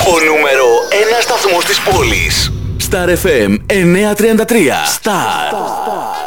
Ο νούμερο 1 σταθμός της πόλης. Star FM 933. Star.